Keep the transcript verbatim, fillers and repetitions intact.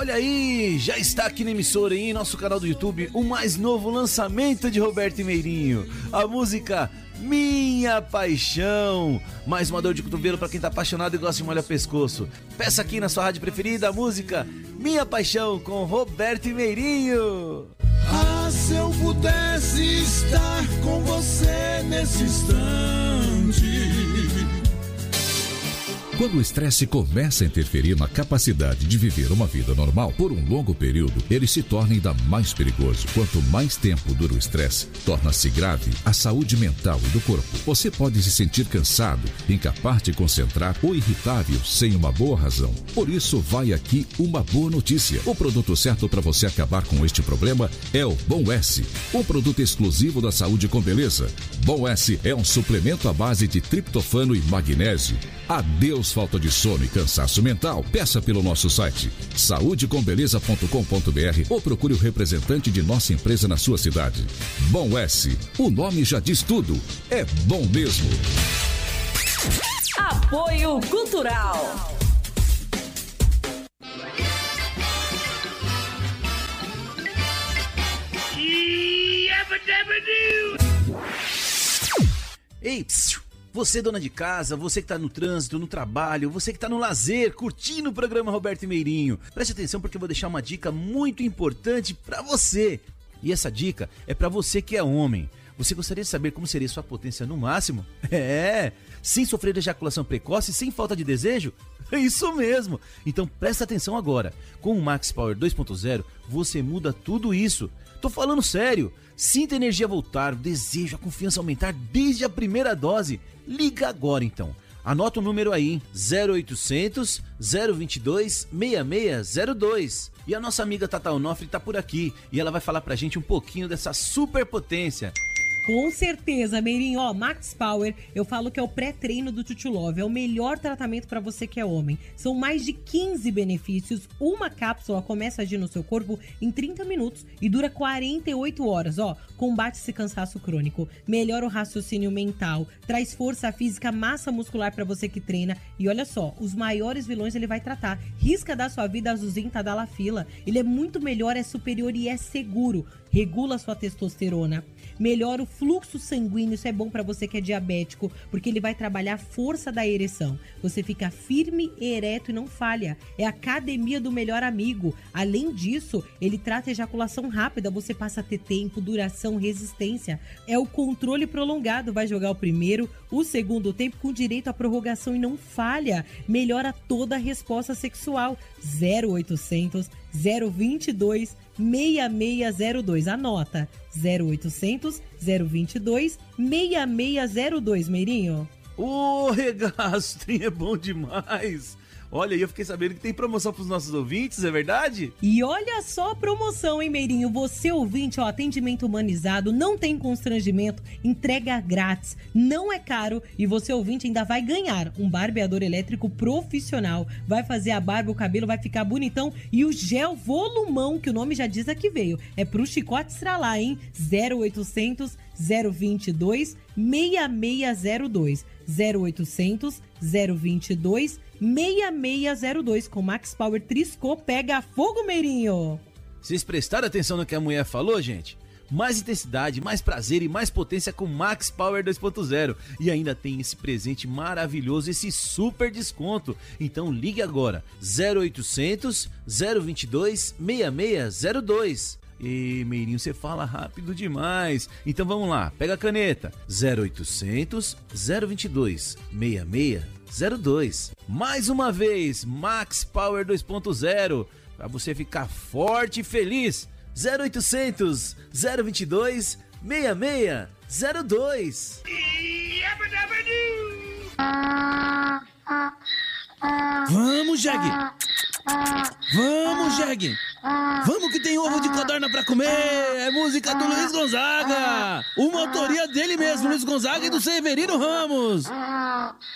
Olha aí, já está aqui na emissora e em nosso canal do YouTube o mais novo lançamento de Roberto Meirinho, a música Minha Paixão. Mais uma dor de cotovelo para quem tá apaixonado e gosta de molhar pescoço. Peça aqui na sua rádio preferida a música Minha Paixão com Roberto Meirinho. Ah, se eu pudesse estar com você nesse instante. Quando o estresse começa a interferir na capacidade de viver uma vida normal por um longo período, ele se torna ainda mais perigoso. Quanto mais tempo dura o estresse, torna-se grave a saúde mental e do corpo. Você pode se sentir cansado, incapaz de concentrar ou irritável sem uma boa razão. Por isso, vai aqui uma boa notícia. O produto certo para você acabar com este problema é o Bom S, um produto exclusivo da Saúde com Beleza. Bom S é um suplemento à base de triptofano e magnésio. Adeus falta de sono e cansaço mental. Peça pelo nosso site saúde com beleza ponto com ponto b r ou procure o representante de nossa empresa na sua cidade. Bom S, o nome já diz tudo. É bom mesmo. Apoio Cultural. Ei, psiu. Você, dona de casa, você que tá no trânsito, no trabalho, você que tá no lazer, curtindo o programa Roberto Meirinho. Preste atenção porque eu vou deixar uma dica muito importante pra você. E essa dica é pra você que é homem. Você gostaria de saber como seria sua potência no máximo? É, sem sofrer ejaculação precoce e sem falta de desejo? É isso mesmo! Então presta atenção agora. Com o Max Power dois ponto zero, você muda tudo isso. Tô falando sério. Sinta a energia voltar, o desejo, a confiança aumentar desde a primeira dose. Liga agora então. Anota o número aí, zero oitocentos, zero vinte e dois, seis seis zero dois. E a nossa amiga Tata Onofre tá por aqui e ela vai falar pra gente um pouquinho dessa superpotência. Com certeza, Meirinho, ó, Max Power, eu falo que é o pré-treino do Tutu Love, é o melhor tratamento para você que é homem. São mais de quinze benefícios, uma cápsula começa a agir no seu corpo em trinta minutos e dura quarenta e oito horas, ó, combate esse cansaço crônico, melhora o raciocínio mental, traz força física, massa muscular para você que treina e olha só, os maiores vilões ele vai tratar, risca da sua vida azulzinho, tadalafila, ele é muito melhor, é superior e é seguro, regula sua testosterona, melhora o fluxo sanguíneo, isso é bom para você que é diabético, porque ele vai trabalhar a força da ereção. Você fica firme, ereto e não falha. É a academia do melhor amigo. Além disso, ele trata a ejaculação rápida, você passa a ter tempo, duração, resistência. É o controle prolongado, vai jogar o primeiro, o segundo tempo com direito à prorrogação e não falha. Melhora toda a resposta sexual. zero oitocentos, zero vinte e dois, seis seis zero dois. Anota. zero oitocentos, zero vinte e dois, seis seis zero dois, Meirinho. Ô, regaço, trem é bom demais. Olha, eu fiquei sabendo que tem promoção pros nossos ouvintes, é verdade? E olha só a promoção, hein, Meirinho? Você ouvinte, ó, atendimento humanizado, não tem constrangimento, entrega grátis, não é caro e você ouvinte ainda vai ganhar um barbeador elétrico profissional. Vai fazer a barba, o cabelo vai ficar bonitão e o gel volumão, que o nome já diz aqui veio, é pro chicote estralar, hein? zero oitocentos, zero vinte e dois, seis seis zero dois. zero oitocentos, zero vinte e dois, seis seis zero dois. Com Max Power Triscô, pega fogo, Meirinho! Vocês prestaram atenção no que a mulher falou, gente? Mais intensidade, mais prazer e mais potência com Max Power dois ponto zero. E ainda tem esse presente maravilhoso, esse super desconto. Então ligue agora, zero oitocentos, zero vinte e dois, seis seis zero dois. E Meirinho, você fala rápido demais. Então vamos lá, pega a caneta. zero oitocentos, zero vinte e dois, seis seis zero dois. Mais uma vez, Max Power dois ponto zero. Para você ficar forte e feliz. zero oitocentos, zero vinte e dois, seis seis zero dois. Vamos, Jeg! Vamos, Jeg! Vamos que tem ovo de codorna pra comer! É música do Luiz Gonzaga! Uma autoria dele mesmo, Luiz Gonzaga e do Severino Ramos!